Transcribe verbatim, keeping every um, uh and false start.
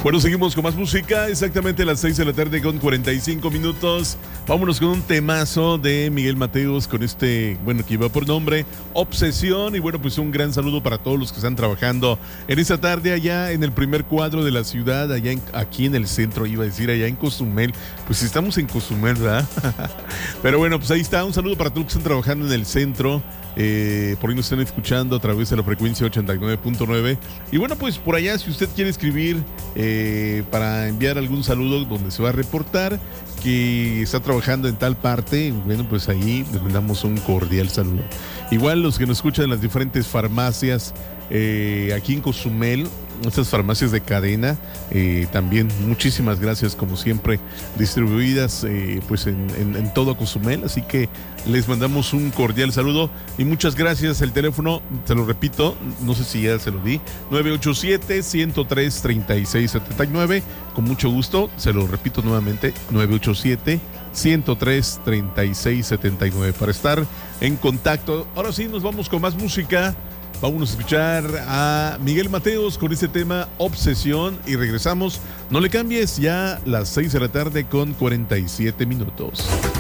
Bueno, seguimos con más música, exactamente a las seis de la tarde con cuarenta y cinco minutos. Vámonos con un temazo de Miguel Mateos con este, bueno, que iba por nombre Obsesión. Y bueno, pues un gran saludo para todos los que están trabajando en esta tarde allá en el primer cuadro de la ciudad, allá en, aquí en el centro, iba a decir, allá en Cozumel. Pues estamos en Cozumel, ¿verdad? Pero bueno, pues ahí está, un saludo para todos los que están trabajando en el centro. Eh, por ahí nos están escuchando a través de la frecuencia ochenta y nueve punto nueve. Y bueno, pues por allá, si usted quiere escribir eh, para enviar algún saludo donde se va a reportar que está trabajando en tal parte, bueno, pues ahí les mandamos un cordial saludo. Igual los que nos escuchan en las diferentes farmacias eh, aquí en Cozumel, estas farmacias de cadena, eh, también muchísimas gracias como siempre, distribuidas eh, pues en, en, en todo Cozumel, así que les mandamos un cordial saludo y muchas gracias. El teléfono, se lo repito, no sé si ya se lo di, nueve ocho siete, uno cero tres, tres seis siete nueve, con mucho gusto, se lo repito nuevamente, nueve ocho siete, uno cero tres, tres seis siete nueve para estar en contacto. Ahora sí, nos vamos con más música. Vamos a escuchar a Miguel Mateos con este tema Obsesión y regresamos. No le cambies, ya las seis de la tarde con cuarenta y siete minutos.